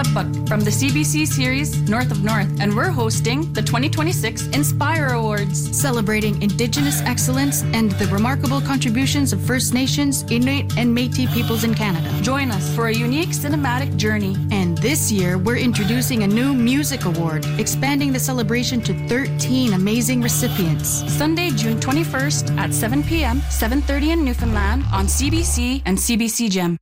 Buck from the CBC series North of North, and we're hosting the 2026 Inspire Awards, celebrating Indigenous excellence and the remarkable contributions of First Nations, Inuit, and Métis peoples in Canada. Join us for a unique cinematic journey. And this year, we're introducing a new music award, expanding the celebration to 13 amazing recipients. Sunday, June 21st at 7 p.m., 7:30 in Newfoundland on CBC and CBC Gem.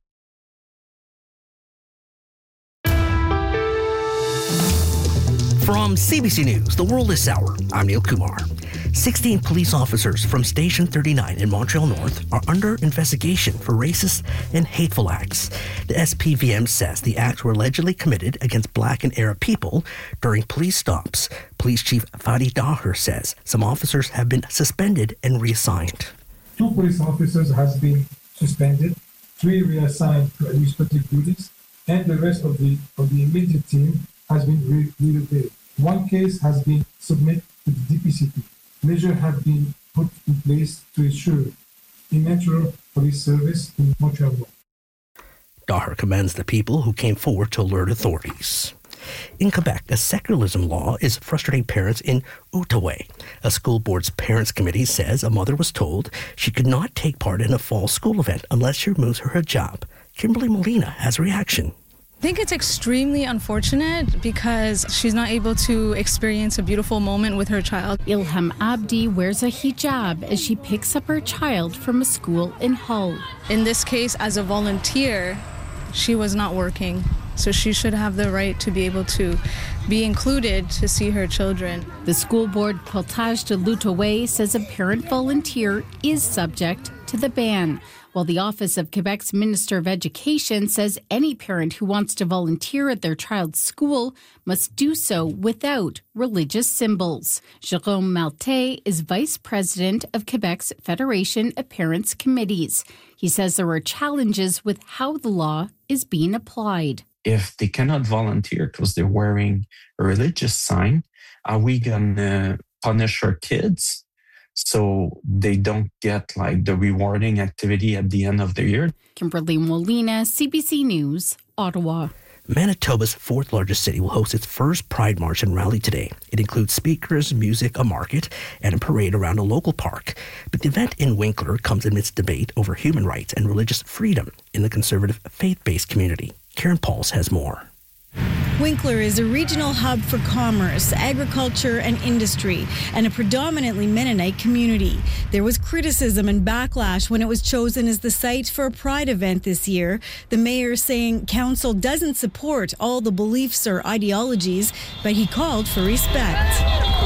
From CBC News, The World this hour, I'm Neil Kumar. 16 police officers from Station 39 in Montreal North are under investigation for racist and hateful acts. The SPVM says the acts were allegedly committed against Black and Arab people during police stops. Police Chief Fadi Daher says some officers have been suspended and reassigned. 2 police officers have been suspended, 3 reassigned to administrative duties, and the rest of the immediate team has been relocated. 1 case has been submitted to the DPCP. Measures have been put in place to ensure impartial police service in Montreal. Daher commends the people who came forward to alert authorities. In Quebec, a secularism law is frustrating parents in Outaouais. A school board's parents' committee says a mother was told she could not take part in a fall school event unless she removes her hijab. Kimberly Molina has a reaction. I think it's extremely unfortunate because she's not able to experience a beautiful moment with her child. Ilham Abdi wears a hijab as she picks up her child from a school in Hull. In this case, as a volunteer, she was not working, so she should have the right to be able to be included to see her children. The school board Portage de l'Outaouais says a parent volunteer is subject to the ban, while the Office of Quebec's Minister of Education says any parent who wants to volunteer at their child's school must do so without religious symbols. Jérôme Maltais is Vice President of Quebec's Federation of Parents Committees. He says there are challenges with how the law is being applied. If they cannot volunteer because they're wearing a religious sign, are we going to punish our kids so they don't get like the rewarding activity at the end of the year? Kimberly Molina, CBC News, Ottawa. Manitoba's 4th largest city will host its first Pride March and rally today. It includes speakers, music, a market, and a parade around a local park. But the event in Winkler comes amidst debate over human rights and religious freedom in the conservative faith-based community. Karen Pauls has more. Winkler is a regional hub for commerce, agriculture, and industry, and a predominantly Mennonite community. There was criticism and backlash when it was chosen as the site for a Pride event this year. The mayor saying council doesn't support all the beliefs or ideologies, but he called for respect.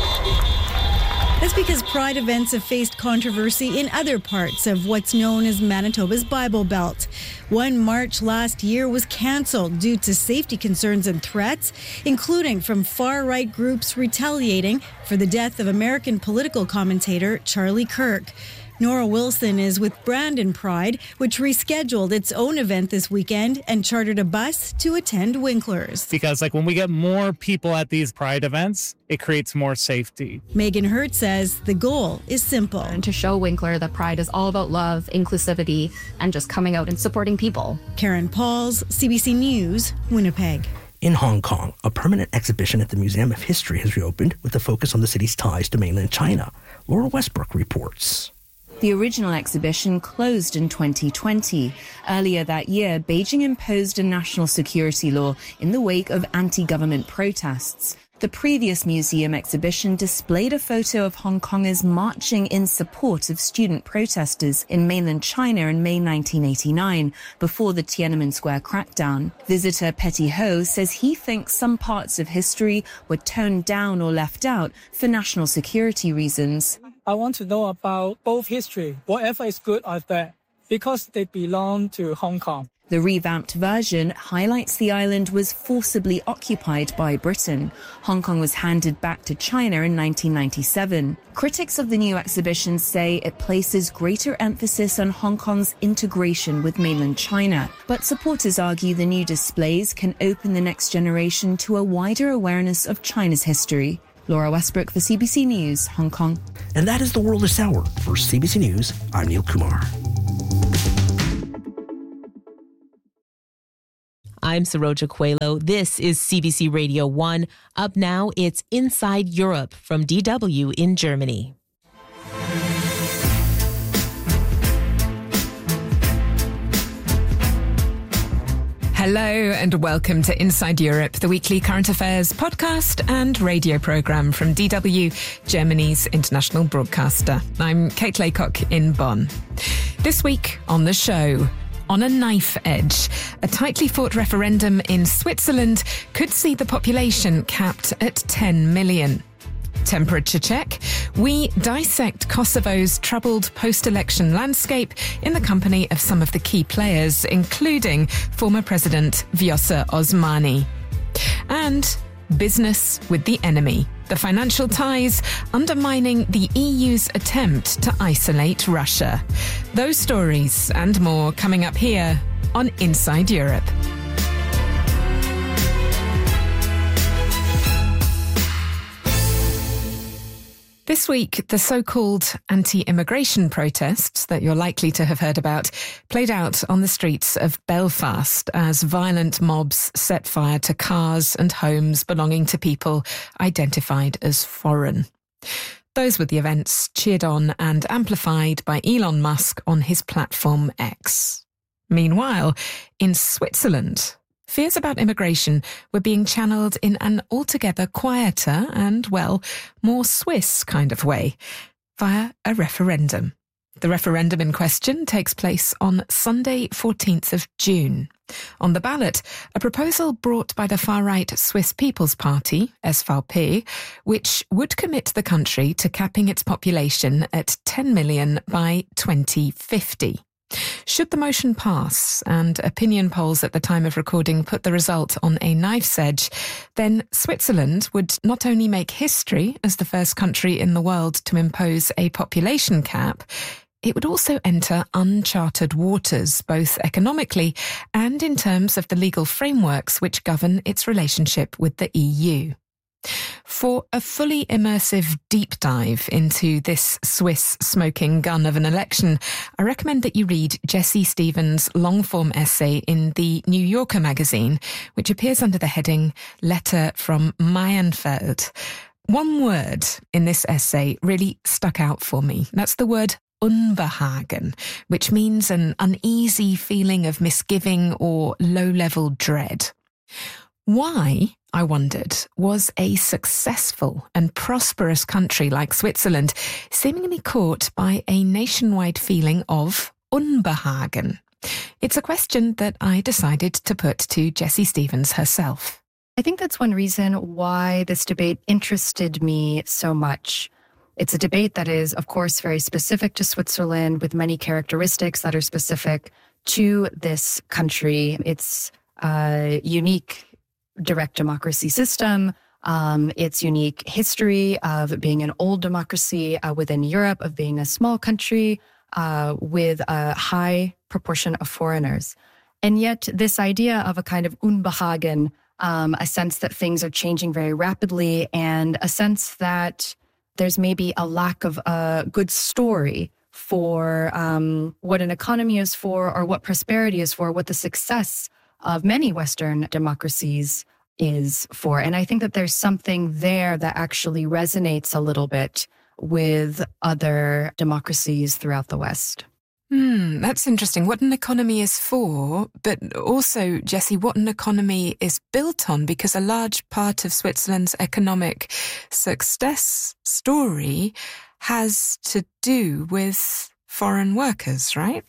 That's because Pride events have faced controversy in other parts of what's known as Manitoba's Bible Belt. One march last year was cancelled due to safety concerns and threats, including from far-right groups retaliating for the death of American political commentator Charlie Kirk. Nora Wilson is with Brandon Pride, which rescheduled its own event this weekend and chartered a bus to attend Winkler's. Because when we get more people at these Pride events, it creates more safety. Megan Hurt says the goal is simple. And to show Winkler that Pride is all about love, inclusivity, and just coming out and supporting people. Karen Pauls, CBC News, Winnipeg. In Hong Kong, a permanent exhibition at the Museum of History has reopened with a focus on the city's ties to mainland China. Laura Westbrook reports. The original exhibition closed in 2020. Earlier that year, Beijing imposed a national security law in the wake of anti-government protests. The previous museum exhibition displayed a photo of Hong Kongers marching in support of student protesters in mainland China in May 1989, before the Tiananmen Square crackdown. Visitor Petty Ho says he thinks some parts of history were toned down or left out for national security reasons. I want to know about both history, whatever is good or bad, because they belong to Hong Kong. The revamped version highlights the island was forcibly occupied by Britain. Hong Kong was handed back to China in 1997. Critics of the new exhibition say it places greater emphasis on Hong Kong's integration with mainland China. But supporters argue the new displays can open the next generation to a wider awareness of China's history. Laura Westbrook for CBC News, Hong Kong. And that is The World this hour. For CBC News, I'm Neil Kumar. I'm Saroja Coelho. This is CBC Radio 1. Up now, it's Inside Europe from DW in Germany. Hello and welcome to Inside Europe, the weekly current affairs podcast and radio programme from DW, Germany's international broadcaster. I'm Kate Laycock in Bonn. This week on the show, on a knife edge, a tightly fought referendum in Switzerland could see the population capped at 10 million. Temperature check. We dissect Kosovo's troubled post-election landscape in the company of some of the key players, including former President Vjosa Osmani. And business with the enemy. The financial ties undermining the EU's attempt to isolate Russia. Those stories and more coming up here on Inside Europe. This week, the so-called anti-immigration protests that you're likely to have heard about played out on the streets of Belfast as violent mobs set fire to cars and homes belonging to people identified as foreign. Those were the events cheered on and amplified by Elon Musk on his platform X. Meanwhile, in Switzerland, fears about immigration were being channeled in an altogether quieter and, well, more Swiss kind of way, via a referendum. The referendum in question takes place on Sunday, 14th of June. On the ballot, a proposal brought by the far-right Swiss People's Party, SVP, which would commit the country to capping its population at 10 million by 2050. Should the motion pass, and opinion polls at the time of recording put the result on a knife's edge, then Switzerland would not only make history as the first country in the world to impose a population cap, it would also enter uncharted waters, both economically and in terms of the legal frameworks which govern its relationship with the EU. For a fully immersive deep dive into this Swiss smoking gun of an election, I recommend that you read Jessie Stevens' long-form essay in the New Yorker magazine, which appears under the heading Letter from Mayenfeld. One word in this essay really stuck out for me. That's the word Unbehagen, which means an uneasy feeling of misgiving or low-level dread. Why, I wondered, was a successful and prosperous country like Switzerland seemingly caught by a nationwide feeling of Unbehagen? It's a question that I decided to put to Jessie Stevens herself. I think that's one reason why this debate interested me so much. It's a debate that is, of course, very specific to Switzerland, with many characteristics that are specific to this country. It's unique direct democracy system, its unique history of being an old democracy within Europe, of being a small country with a high proportion of foreigners. And yet this idea of a kind of Unbehagen, a sense that things are changing very rapidly, and a sense that there's maybe a lack of a good story for what an economy is for, or what prosperity is for, what the success of many Western democracies is for. And I think that there's something there that actually resonates a little bit with other democracies throughout the West. That's interesting. What an economy is for, but also, Jessie, what an economy is built on, because a large part of Switzerland's economic success story has to do with foreign workers, right?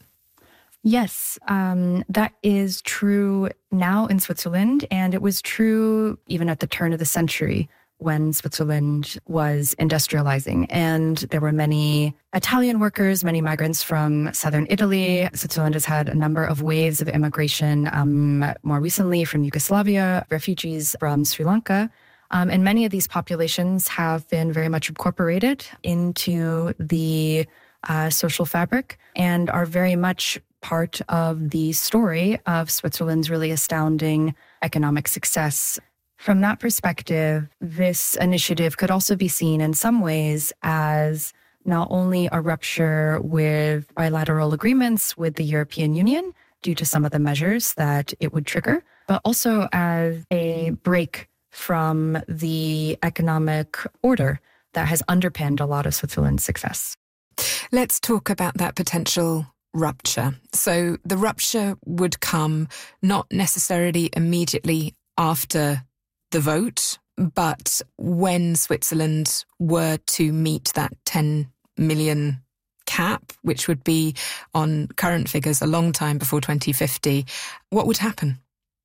Yes, that is true now in Switzerland, and it was true even at the turn of the century when Switzerland was industrializing. And there were many Italian workers, many migrants from southern Italy. Switzerland has had a number of waves of immigration, more recently from Yugoslavia, refugees from Sri Lanka. And many of these populations have been very much incorporated into the social fabric and are very much part of the story of Switzerland's really astounding economic success. From that perspective, this initiative could also be seen in some ways as not only a rupture with bilateral agreements with the European Union due to some of the measures that it would trigger, but also as a break from the economic order that has underpinned a lot of Switzerland's success. Let's talk about that potential rupture. So the rupture would come not necessarily immediately after the vote, but when Switzerland were to meet that 10 million cap, which would be on current figures a long time before 2050, what would happen?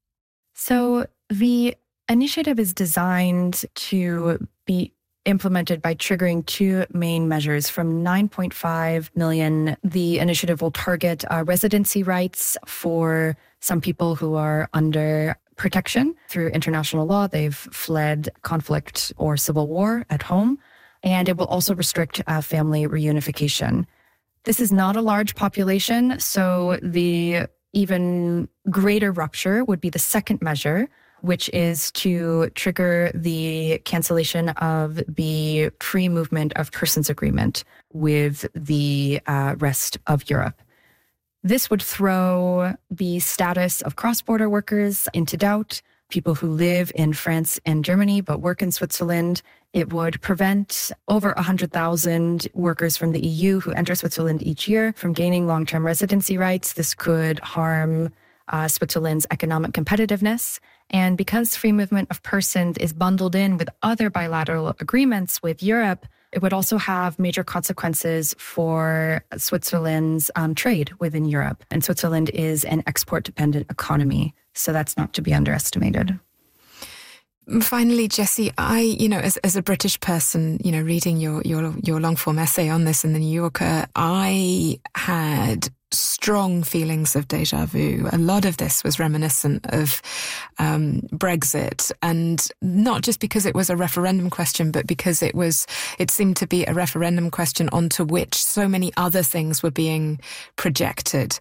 So the initiative is designed to be implemented by triggering two main measures. From 9.5 million, the initiative will target residency rights for some people who are under protection through international law. They've fled conflict or civil war at home. And it will also restrict family reunification. This is not a large population, so the even greater rupture would be the second measure, which is to trigger the cancellation of the free movement of persons agreement with the rest of Europe. This would throw the status of cross-border workers into doubt, people who live in France and Germany but work in Switzerland. It would prevent over 100,000 workers from the EU who enter Switzerland each year from gaining long-term residency rights. This could harm Switzerland's economic competitiveness. And because free movement of persons is bundled in with other bilateral agreements with Europe, it would also have major consequences for Switzerland's trade within Europe. And Switzerland is an export-dependent economy, so that's not to be underestimated. Finally, Jessie, as a British person, reading your long-form essay on this in The New Yorker, I had strong feelings of déjà vu. A lot of this was reminiscent of Brexit, and not just because it was a referendum question, but because it seemed to be a referendum question onto which so many other things were being projected.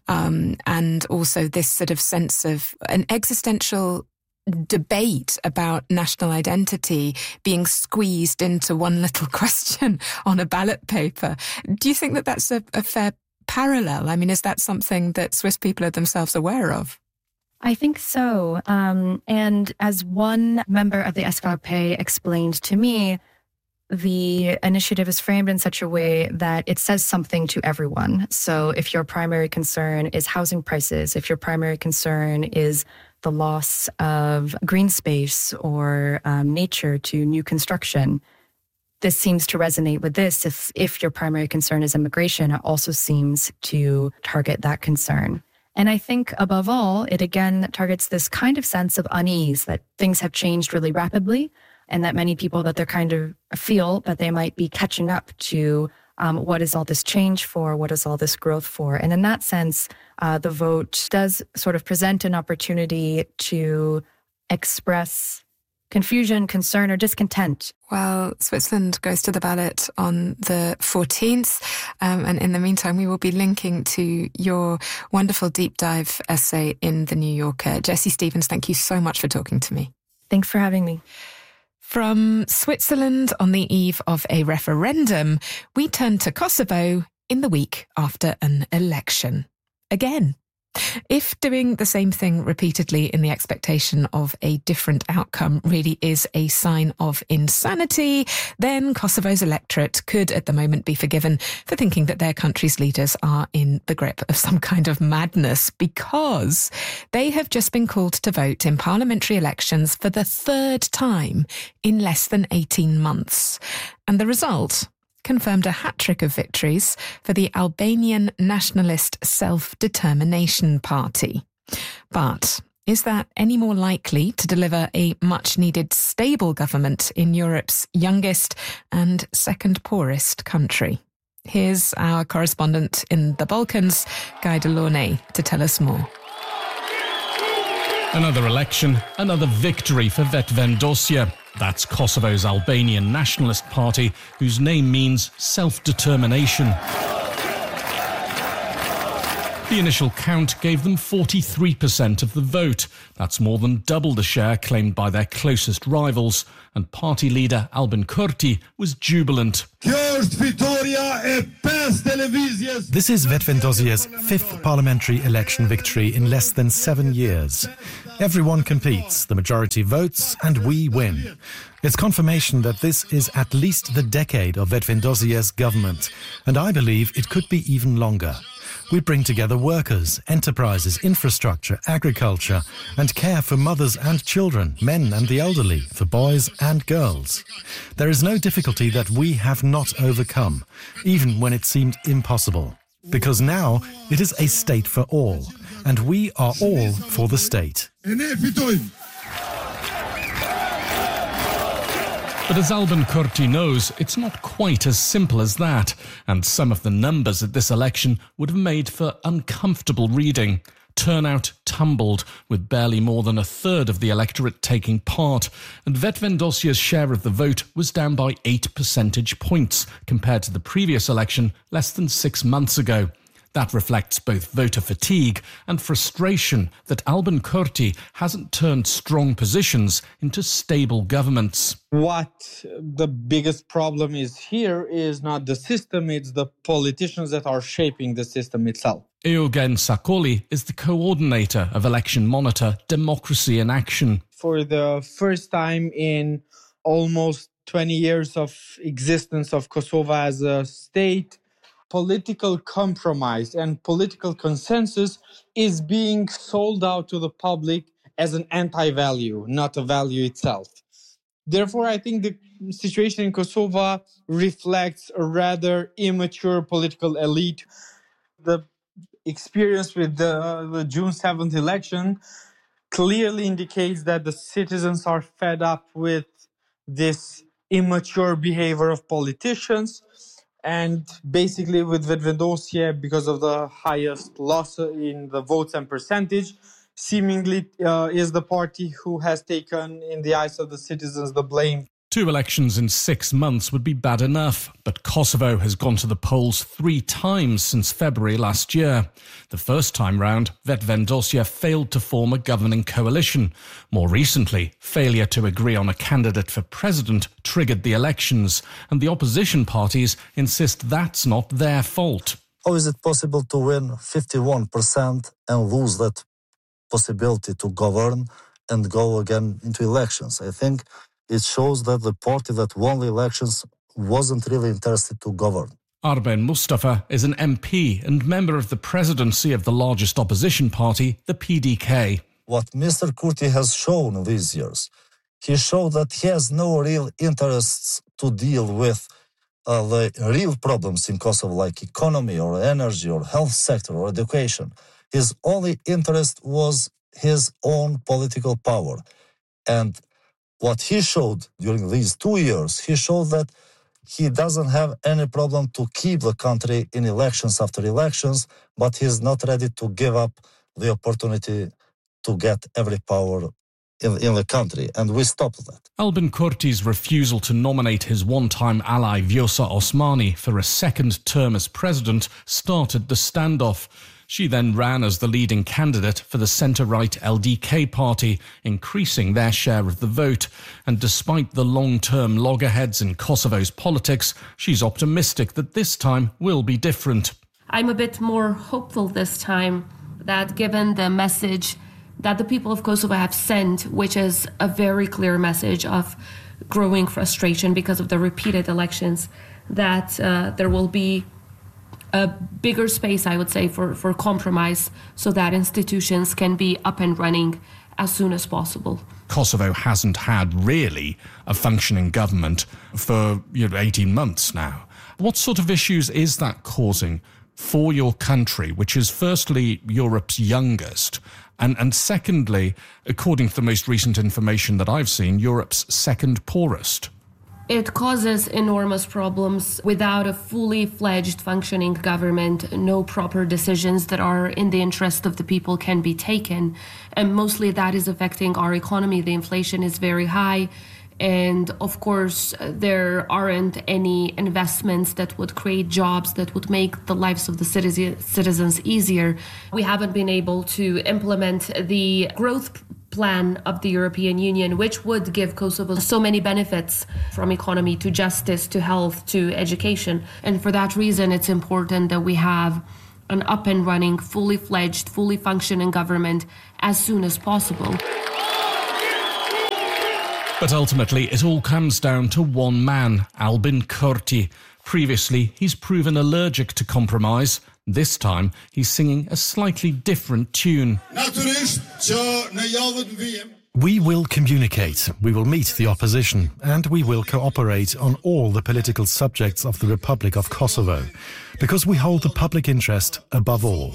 And also this sort of sense of an existential debate about national identity being squeezed into one little question on a ballot paper. Do you think that that's a fair parallel? I mean, is that something that Swiss people are themselves aware of? I think so. And as one member of the SVP explained to me, the initiative is framed in such a way that it says something to everyone. So if your primary concern is housing prices, if your primary concern is the loss of green space or nature to new construction, this seems to resonate with this. If your primary concern is immigration, it also seems to target that concern. And I think above all, it again targets this kind of sense of unease that things have changed really rapidly and that many people that they're kind of feel that they might be catching up to what is all this change for? What is all this growth for? And in that sense, the vote does sort of present an opportunity to express confusion, concern, or discontent. Well, Switzerland goes to the ballot on the 14th. And in the meantime, we will be linking to your wonderful deep dive essay in The New Yorker. Jessie Stephens, thank you so much for talking to me. Thanks for having me. From Switzerland on the eve of a referendum, we turn to Kosovo in the week after an election. Again. If doing the same thing repeatedly in the expectation of a different outcome really is a sign of insanity, then Kosovo's electorate could at the moment be forgiven for thinking that their country's leaders are in the grip of some kind of madness, because they have just been called to vote in parliamentary elections for the third time in less than 18 months. And the result confirmed a hat-trick of victories for the Albanian nationalist Self-Determination Party. But is that any more likely to deliver a much-needed stable government in Europe's youngest and second poorest country? Here's our correspondent in the Balkans, Guy Delaunay, to tell us more. Another election, another victory for Vetëvendosje. That's Kosovo's Albanian Nationalist Party, whose name means self-determination. The initial count gave them 43% of the vote. That's more than double the share claimed by their closest rivals. And party leader Albin Kurti was jubilant. This is Vetvendozia's fifth parliamentary election victory in less than 7 years. Everyone competes, the majority votes, and we win. It's confirmation that this is at least the decade of Vetvendozia's government, and I believe it could be even longer. We bring together workers, enterprises, infrastructure, agriculture, and care for mothers and children, men and the elderly, for boys and girls. There is no difficulty that we have not overcome, even when it seemed impossible. Because now it is a state for all, and we are all for the state. But as Albin Kurti knows, it's not quite as simple as that, and some of the numbers at this election would have made for uncomfortable reading. Turnout tumbled, with barely more than a third of the electorate taking part, and Vetvendosia's share of the vote was down by 8 percentage points compared to the previous election less than 6 months ago. That reflects both voter fatigue and frustration that Albin Kurti hasn't turned strong positions into stable governments. What the biggest problem is here is not the system, it's the politicians that are shaping the system itself. Eugen Sakoli is the coordinator of election monitor Democracy in Action. For the first time in almost 20 years of existence of Kosovo as a state, political compromise and political consensus is being sold out to the public as an anti-value, not a value itself. Therefore, I think the situation in Kosovo reflects a rather immature political elite. The experience with the June 7th election clearly indicates that the citizens are fed up with this immature behavior of politicians. And basically with Vetvendosia, because of the highest loss in the votes and percentage, seemingly is the party who has taken, in the eyes of the citizens, the blame. 2 elections in 6 months would be bad enough, but Kosovo has gone to the polls 3 times since February last year. The first time round, Vetvendosia failed to form a governing coalition. More recently, failure to agree on a candidate for president triggered the elections, and the opposition parties insist that's not their fault. How is it possible to win 51% and lose that possibility to govern and go again into elections? I think it shows that the party that won the elections wasn't really interested to govern. Arben Mustafa is an MP and member of the presidency of the largest opposition party, the PDK. What Mr. Kurti has shown these years, he showed that he has no real interests to deal with the real problems in Kosovo, like economy or energy or health sector or education. His only interest was his own political power. And what he showed during these 2 years, he showed that he doesn't have any problem to keep the country in elections after elections, but he's not ready to give up the opportunity to get every power in the country, and we stopped that. Albin Kurti's refusal to nominate his one-time ally Vjosa Osmani for a second term as president started the standoff. She then ran as the leading candidate for the centre-right LDK party, increasing their share of the vote. And despite the long-term loggerheads in Kosovo's politics, she's optimistic that this time will be different. I'm a bit more hopeful this time that given the message that the people of Kosovo have sent, which is a very clear message of growing frustration because of the repeated elections, that there will be a bigger space, I would say, for compromise so that institutions can be up and running as soon as possible. Kosovo hasn't had really a functioning government for 18 months now. What sort of issues is that causing for your country, which is firstly Europe's youngest, and secondly, according to the most recent information that I've seen, Europe's second poorest? It causes enormous problems. Without a fully fledged functioning government, no proper decisions that are in the interest of the people can be taken. And mostly that is affecting our economy. The inflation is very high. And of course, there aren't any investments that would create jobs that would make the lives of the citizens easier. We haven't been able to implement the growth plan of the European Union, which would give Kosovo so many benefits, from economy to justice to health to education. And for that reason, it's important that we have an up and running, fully fledged, fully functioning government as soon as possible. But ultimately, it all comes down to one man, Albin Kurti. Previously, he's proven allergic to compromise. This time, he's singing a slightly different tune. We will communicate, we will meet the opposition, and we will cooperate on all the political subjects of the Republic of Kosovo, because we hold the public interest above all.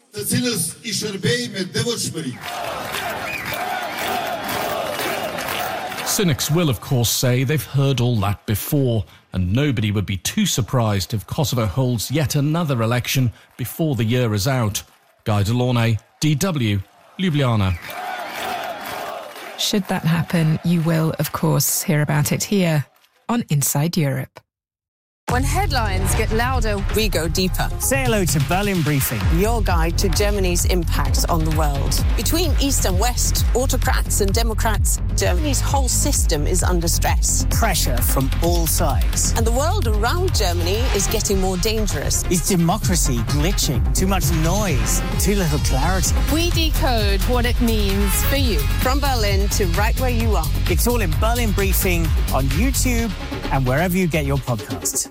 Cynics will, of course, say they've heard all that before, and nobody would be too surprised if Kosovo holds yet another election before the year is out. Guy Delaunay, DW, Ljubljana. Should that happen, you will, of course, hear about it here on Inside Europe. When headlines get louder, we go deeper. Say hello to Berlin Briefing, your guide to Germany's impact on the world. Between East and West, autocrats and democrats, Germany's whole system is under stress. Pressure from all sides. And the world around Germany is getting more dangerous. Is democracy glitching? Too much noise? Too little clarity? We decode what it means for you. From Berlin to right where you are. It's all in Berlin Briefing on YouTube and wherever you get your podcasts.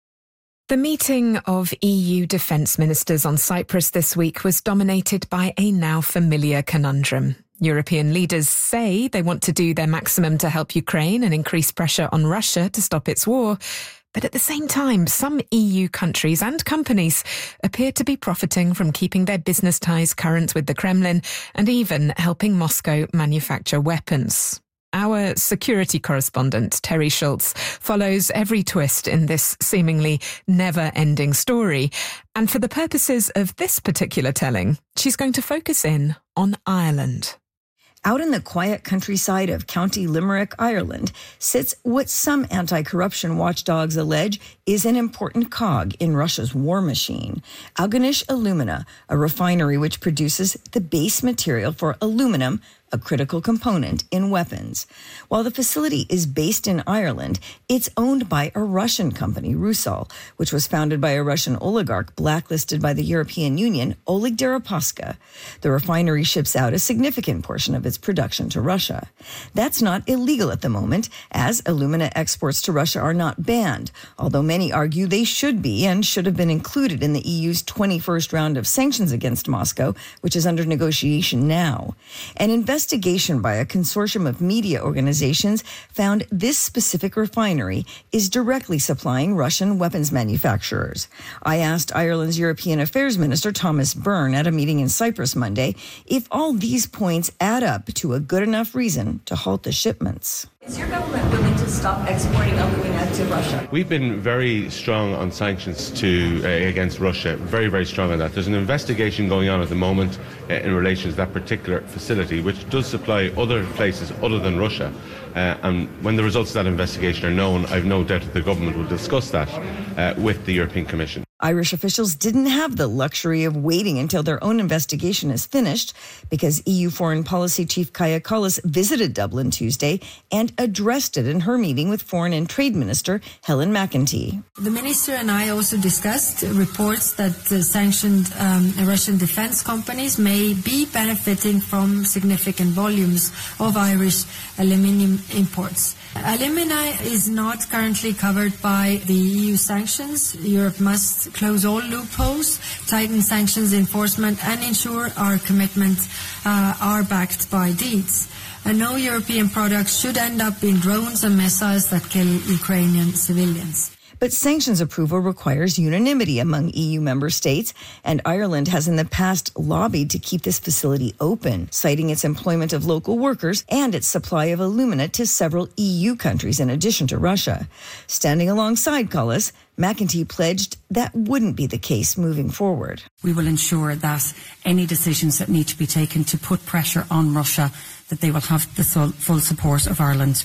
The meeting of EU defence ministers on Cyprus this week was dominated by a now familiar conundrum. European leaders say they want to do their maximum to help Ukraine and increase pressure on Russia to stop its war. But at the same time, some EU countries and companies appear to be profiting from keeping their business ties current with the Kremlin and even helping Moscow manufacture weapons. Our security correspondent, Terry Schultz, follows every twist in this seemingly never-ending story. And for the purposes of this particular telling, she's going to focus in on Ireland. Out in the quiet countryside of County Limerick, Ireland, sits what some anti-corruption watchdogs allege is an important cog in Russia's war machine. Algonish Alumina, a refinery which produces the base material for aluminum, a critical component in weapons. While the facility is based in Ireland, it's owned by a Russian company, Rusal, which was founded by a Russian oligarch blacklisted by the European Union, Oleg Deripaska. The refinery ships out a significant portion of its production to Russia. That's not illegal at the moment, as alumina exports to Russia are not banned, although many argue they should be and should have been included in the EU's 21st round of sanctions against Moscow, which is under negotiation now. An investigation by a consortium of media organizations found this specific refinery is directly supplying Russian weapons manufacturers. I asked Ireland's European Affairs Minister Thomas Byrne at a meeting in Cyprus Monday if all these points add up to a good enough reason to halt the shipments. Is your government willing to stop exporting alumina to Russia? We've been very strong on sanctions against Russia, very, very strong on that. There's an investigation going on at the moment in relation to that particular facility, which does supply other places other than Russia. And when the results of that investigation are known, I've no doubt that the government will discuss that with the European Commission. Irish officials didn't have the luxury of waiting until their own investigation is finished because EU Foreign Policy Chief Kaja Kallas visited Dublin Tuesday and addressed it in her meeting with Foreign and Trade Minister Helen McEntee. The minister and I also discussed reports that sanctioned Russian defense companies may be benefiting from significant volumes of Irish aluminium imports. Alumina is not currently covered by the EU sanctions. Europe must close all loopholes, tighten sanctions enforcement, and ensure our commitments are backed by deeds. And no European products should end up in drones and missiles that kill Ukrainian civilians. But sanctions approval requires unanimity among EU member states, and Ireland has in the past lobbied to keep this facility open, citing its employment of local workers and its supply of alumina to several EU countries in addition to Russia. Standing alongside Kallas, McEntee pledged that wouldn't be the case moving forward. We will ensure that any decisions that need to be taken to put pressure on Russia, that they will have the full support of Ireland.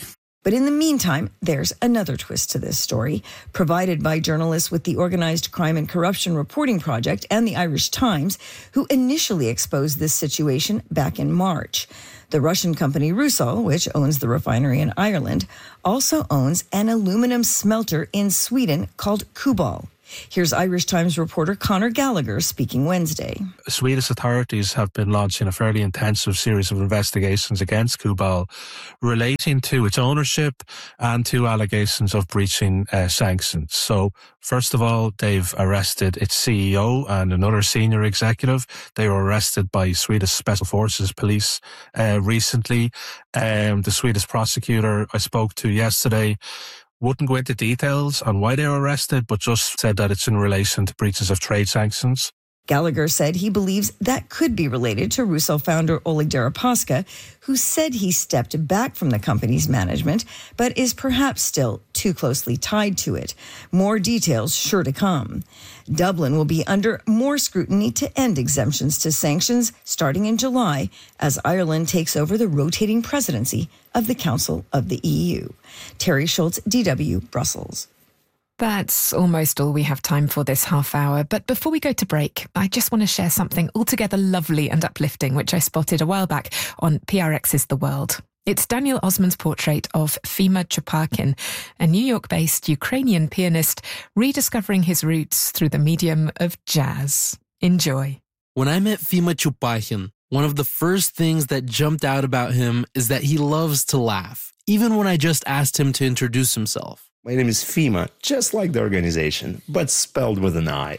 But in the meantime, there's another twist to this story, provided by journalists with the Organised Crime and Corruption Reporting Project and the Irish Times, who initially exposed this situation back in March. The Russian company Rusal, which owns the refinery in Ireland, also owns an aluminum smelter in Sweden called Kubal. Here's Irish Times reporter Conor Gallagher speaking Wednesday. Swedish authorities have been launching a fairly intensive series of investigations against Kubal relating to its ownership and to allegations of breaching sanctions. So, first of all, they've arrested its CEO and another senior executive. They were arrested by Swedish Special Forces police recently. The Swedish prosecutor I spoke to yesterday wouldn't go into details on why they were arrested, but just said that it's in relation to breaches of trade sanctions. Gallagher said he believes that could be related to Rusal founder Oleg Deripaska, who said he stepped back from the company's management, but is perhaps still too closely tied to it. More details sure to come. Dublin will be under more scrutiny to end exemptions to sanctions starting in July as Ireland takes over the rotating presidency of the Council of the EU. Terry Schultz, DW, Brussels. That's almost all we have time for this half hour. But before we go to break, I just want to share something altogether lovely and uplifting, which I spotted a while back on PRX's The World. It's Daniel Osman's portrait of Fima Chupakin, a New York-based Ukrainian pianist rediscovering his roots through the medium of jazz. Enjoy. When I met Fima Chupakin, one of the first things that jumped out about him is that he loves to laugh, even when I just asked him to introduce himself. My name is Fima, just like the organization, but spelled with an I.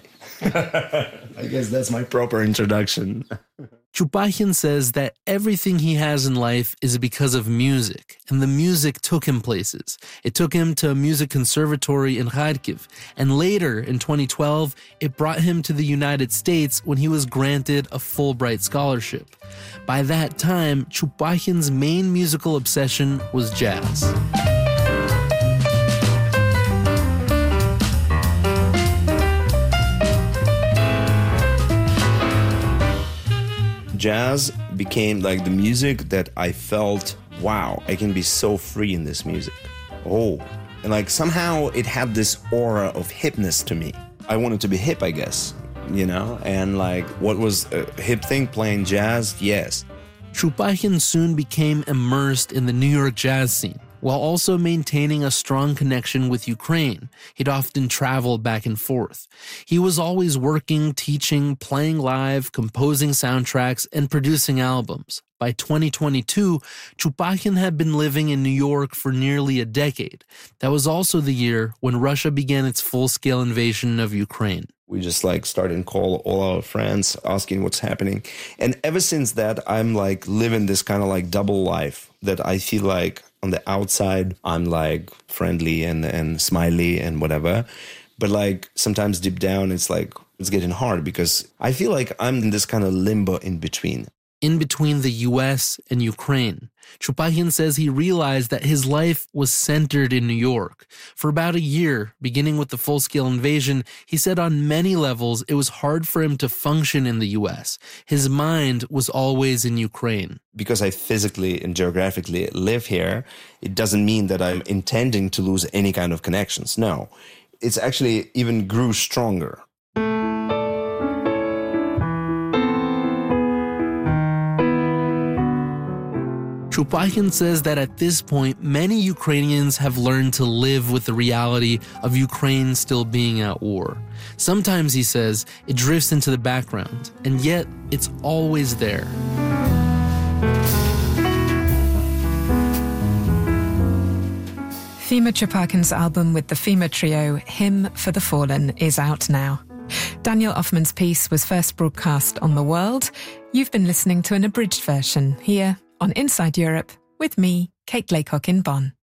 I guess that's my proper introduction. Chupakin says that everything he has in life is because of music, and the music took him places. It took him to a music conservatory in Kharkiv, and later, in 2012, it brought him to the United States when he was granted a Fulbright scholarship. By that time, Chupakin's main musical obsession was jazz. Jazz became like the music that I felt, wow, I can be so free in this music. Oh, and like somehow it had this aura of hipness to me. I wanted to be hip, I guess, you know? And like, what was a hip thing, playing jazz? Yes. Chupakin soon became immersed in the New York jazz scene, while also maintaining a strong connection with Ukraine. He'd often travel back and forth. He was always working, teaching, playing live, composing soundtracks, and producing albums. By 2022, Chupakin had been living in New York for nearly a decade. That was also the year when Russia began its full-scale invasion of Ukraine. We just like started and call all our friends asking what's happening. And ever since that, I'm like living this kind of like double life that I feel like on the outside, I'm like friendly and smiley and whatever. But like sometimes deep down, it's like it's getting hard because I feel like I'm in this kind of limbo in between. In between the US and Ukraine, Chupakin says he realized that his life was centered in New York. For about a year, beginning with the full-scale invasion, he said on many levels it was hard for him to function in the US. His mind was always in Ukraine. Because I physically and geographically live here, it doesn't mean that I'm intending to lose any kind of connections. No, it's actually even grew stronger. Chupakin says that at this point, many Ukrainians have learned to live with the reality of Ukraine still being at war. Sometimes, he says, it drifts into the background, and yet it's always there. Fima Chupakin's album with the Fima Trio, Hymn for the Fallen, is out now. Daniel Offman's piece was first broadcast on The World. You've been listening to an abridged version here on Inside Europe with me, Kate Laycock in Bonn.